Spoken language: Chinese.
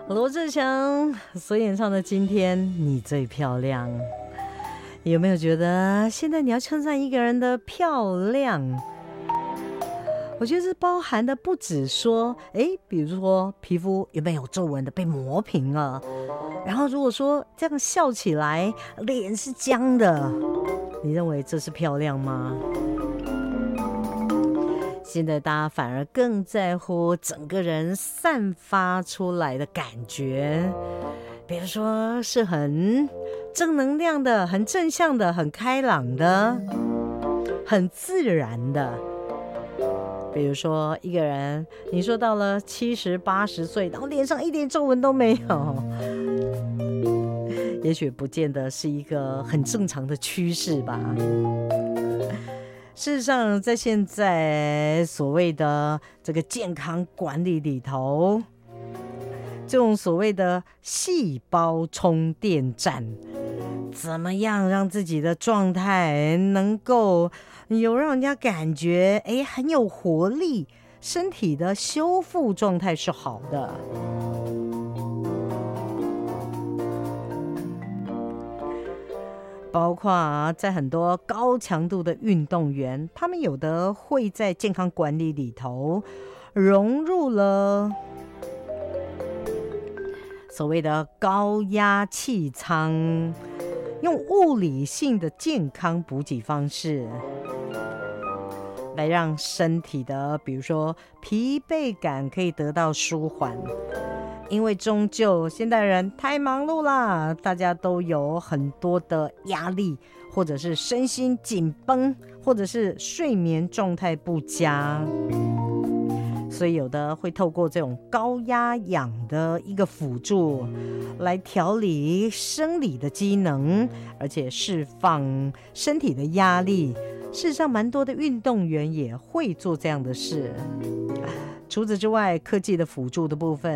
罗志祥所演唱的《今天你最漂亮》，有没有觉得现在你要称赞一个人的漂亮，我觉得这包含的不只说比如说皮肤有没有皱纹的被磨平了，然后如果说这样笑起来脸是僵的，你认为这是漂亮吗？现在大家反而更在乎整个人散发出来的感觉，比如说是很正能量的、很正向的、很开朗的、很自然的。比如说一个人，你说到了70、80岁，然后脸上一点皱纹都没有，也许不见得是一个很正常的趋势吧。事实上，在现在所谓的这个健康管理里头，这种所谓的细胞充电站，怎么样让自己的状态能够有让人家感觉很有活力，身体的修复状态是好的。包括在很多高强度的运动员，他们有的会在健康管理里头融入了所谓的高压气舱，用物理性的健康补给方式来让身体的比如说疲惫感可以得到舒缓。因为终究现代人太忙碌啦，大家都有很多的压力，或者是身心紧绷，或者是睡眠状态不佳，所以有的会透过这种高压氧的一个辅助来调理生理的机能，而且释放身体的压力。事实上蛮多的运动员也会做这样的事。除此之外，科技的辅助的部分